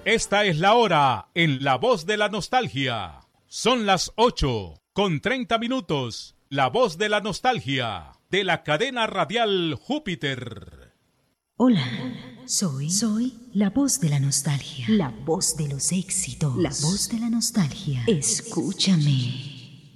Esta es la hora en La Voz de la Nostalgia. Son las 8:30. La Voz de la Nostalgia, de la cadena radial Júpiter. Hola, soy la voz de la nostalgia, la voz de los éxitos, la voz de la nostalgia. Escúchame.